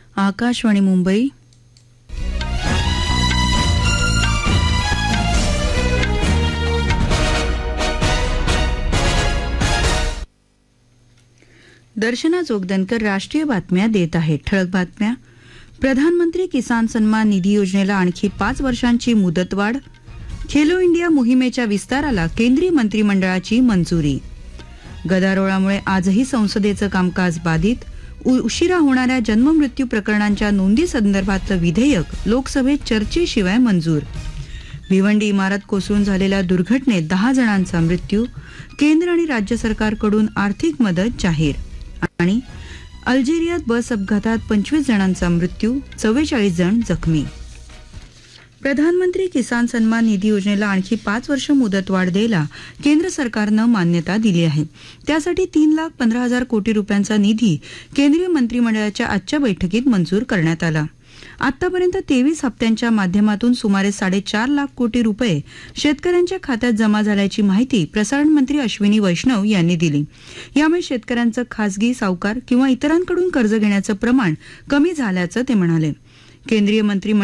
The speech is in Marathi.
आकाशवाणी मुंबई. दर्शना जोगदनकर राष्ट्रीय बातम्या देत आहेत. ठळक बातम्या. प्रधानमंत्री किसान सन्मान निधी योजनेला आणखी 5 वर्षांची मुदतवाढ. खेलो इंडिया मोहिमेच्या विस्ताराला केंद्रीय मंत्रिमंडळाची मंजुरी. गदारोळामुळे आजही संसदेचं कामकाज बाधित. उशिरा होणाऱ्या जन्ममृत्यू प्रकरणांच्या नोंदी संदर्भातलं विधेयक लोकसभेत चर्चेशिवाय मंजूर. भिवंडी इमारत कोसळून झालेल्या दुर्घटनेत 10 जणांचा मृत्यू. केंद्र आणि राज्य सरकारकडून आर्थिक मदत जाहीर. आणि अल्जेरियात बस अपघातात 25 जणांचा मृत्यू, 44 जण जखमी. प्रधानमंत्री किसान सन्मान निधी योजनेला आणखी 5 वर्ष मुदतवाढ द्यायला केंद्र सरकारनं मान्यता दिली आहे. त्यासाठी 3,15,000 कोटी रुपयांचा निधी केंद्रीय मंत्रिमंडळाच्या आजच्या बैठकीत मंजूर करण्यात आला. आतापर्यंत 23 हप्त्यांच्या माध्यमातून सुमारे 4.5 लाख कोटी रुपये शेतकऱ्यांच्या खात्यात जमा झाल्याची माहिती प्रसारण मंत्री अश्विनी वैष्णव यांनी दिली. यामुळे शेतकऱ्यांचं खासगी, सावकार किंवा इतरांकडून कर्ज घेण्याचं प्रमाण कमी झाल्याचं ते म्हणाले. केंद्रीय मंत्रिमंडळ